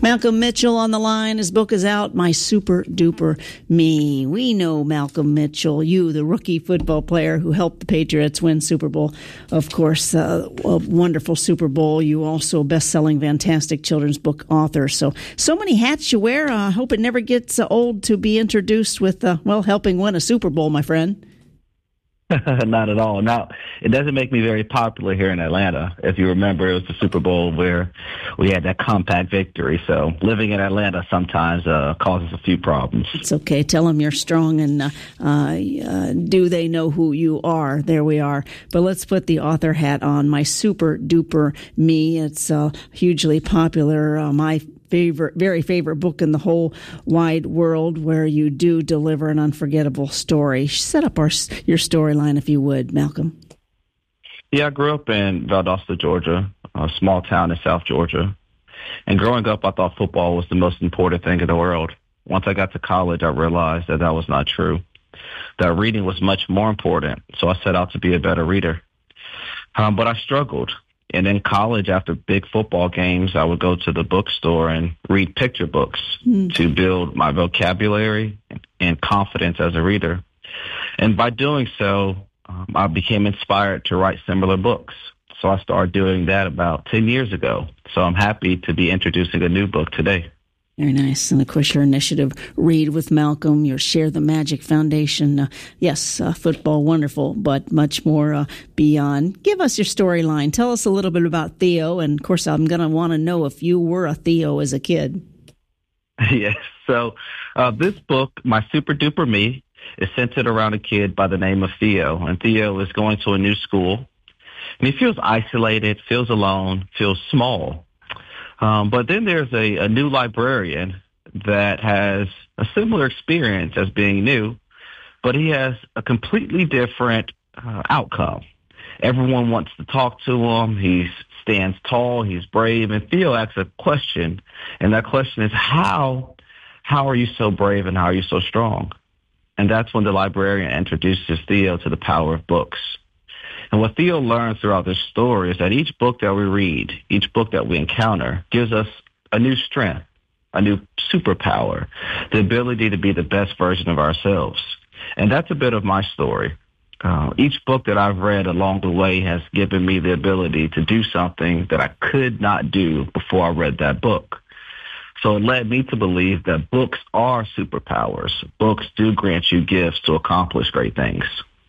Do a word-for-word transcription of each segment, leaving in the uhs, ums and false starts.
Malcolm Mitchell on the line. His book is out, My Super Duper Me. We know Malcolm Mitchell, you, the rookie football player who helped the Patriots win Super Bowl. Of course, uh, a wonderful Super Bowl. You also best-selling, fantastic children's book author. So, so many hats you wear. I uh, hope it never gets uh, old to be introduced with, uh, well, helping win a Super Bowl, my friend. Not at all. Now, it doesn't make me very popular here in Atlanta. If you remember, it was the Super Bowl where we had that compact victory. So living in Atlanta sometimes uh, causes a few problems. It's okay. Tell them you're strong, and uh, uh, do they know who you are? There we are. But let's put the author hat on. My Super Duper Me. It's uh, hugely popular. Uh, my favorite, very favorite book in the whole wide world, where you do deliver an unforgettable story. Set up our your storyline, if you would, Malcolm. Yeah, I grew up in Valdosta, Georgia, a small town in South Georgia. And growing up, I thought football was the most important thing in the world. Once I got to college, I realized that that was not true, that reading was much more important. So I set out to be a better reader. Um, but I struggled. And in college, after big football games, I would go to the bookstore and read picture books mm. to build my vocabulary and confidence as a reader. And by doing so, um, I became inspired to write similar books. So I started doing that about ten years ago. So I'm happy to be introducing a new book today. Very nice. And, of course, your initiative, Read with Malcolm, your Share the Magic Foundation. Uh, yes, uh, football, wonderful, but much more uh, beyond. Give us your storyline. Tell us a little bit about Theo. And, of course, I'm going to want to know if you were a Theo as a kid. Yes. So uh, this book, My Super Duper Me, is centered around a kid by the name of Theo. And Theo is going to a new school. And he feels isolated, feels alone, feels small. Um, but then there's a, a new librarian that has a similar experience as being new, but he has a completely different uh, outcome. Everyone wants to talk to him. He stands tall. He's brave. And Theo asks a question, and that question is, how, how are you so brave and how are you so strong? And that's when the librarian introduces Theo to the power of books. And what Theo learns throughout this story is that each book that we read, each book that we encounter, gives us a new strength, a new superpower, the ability to be the best version of ourselves. And that's a bit of my story. Uh, each book that I've read along the way has given me the ability to do something that I could not do before I read that book. So it led me to believe that books are superpowers. Books do grant you gifts to accomplish great things.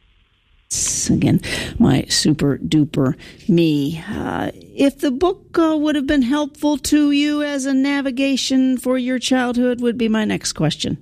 Again, My Super Duper Me. Uh, if the book uh, would have been helpful to you as a navigation for your childhood, would be my next question.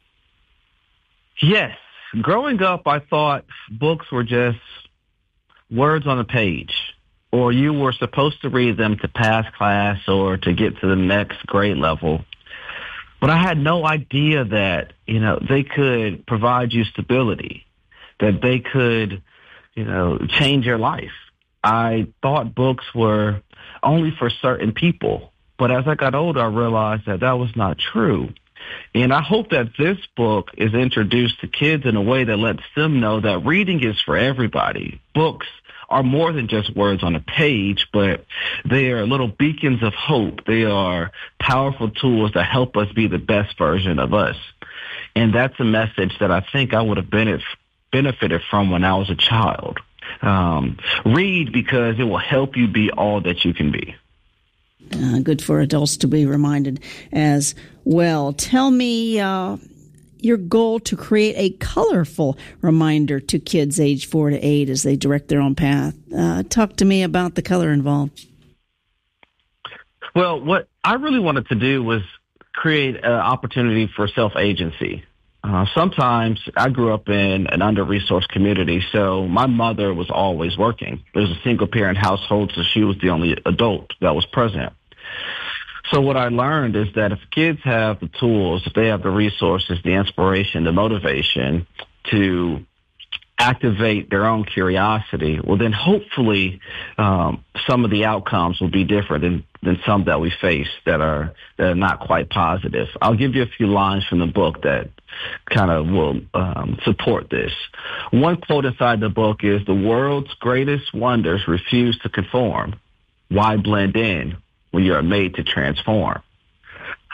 Yes. Growing up, I thought books were just words on a page, or you were supposed to read them to pass class or to get to the next grade level. But I had no idea that, you know, they could provide you stability, that they could, you know, change your life. I thought books were only for certain people. But as I got older, I realized that that was not true. And I hope that this book is introduced to kids in a way that lets them know that reading is for everybody. Books are more than just words on a page, but they are little beacons of hope. They are powerful tools that help us be the best version of us. And that's a message that I think I would have benefited benefited from when I was a child. Um, read because it will help you be all that you can be. Uh, good for adults to be reminded as well. Tell me uh, your goal to create a colorful reminder to kids age four to eight as they direct their own path. Uh, talk to me about the color involved. Well, what I really wanted to do was create an opportunity for self-agency. Uh, sometimes I grew up in an under-resourced community, so my mother was always working. It was a single-parent household, so she was the only adult that was present. So what I learned is that if kids have the tools, if they have the resources, the inspiration, the motivation to activate their own curiosity, well, then hopefully um, some of the outcomes will be different than, than some that we face that are, that are not quite positive. I'll give you a few lines from the book that kind of will um, support this. One quote inside the book is, "The world's greatest wonders refuse to conform. Why blend in when you are made to transform?"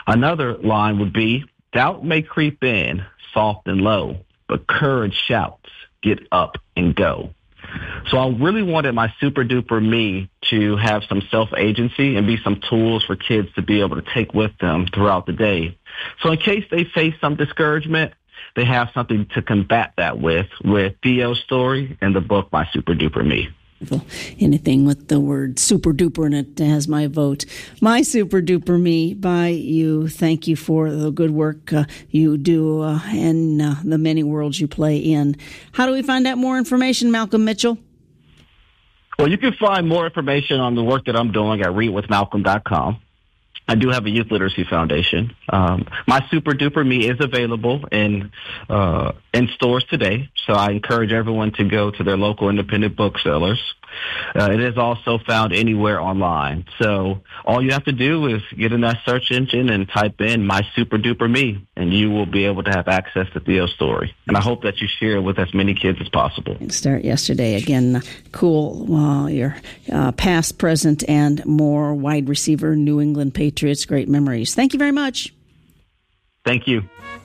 Another line would be, doubt may creep in, soft and low, but courage shouts, get up and go. So I really wanted my super duper me to have some self-agency and be some tools for kids to be able to take with them throughout the day. So in case they face some discouragement, they have something to combat that with, with Theo's story and the book, My Super Duper Me. Anything with the word super duper in it has my vote. My Super Duper Me by you. Thank you for the good work uh, you do uh, and uh, the many worlds you play in. How do we find out more information, Malcolm Mitchell? Well, you can find more information on the work that I'm doing at read with malcolm dot com. I do have a youth literacy foundation. Um, My Super Duper Me is available in uh, in stores today, so I encourage everyone to go to their local independent booksellers. Uh, it is also found anywhere online. So all you have to do is get in that search engine and type in My Super Duper Me, and you will be able to have access to Theo's story. And I hope that you share it with as many kids as possible. Start yesterday. Again, cool. Well, your uh, past, present, and more. Wide receiver, New England Patriots. Great memories. Thank you very much. Thank you.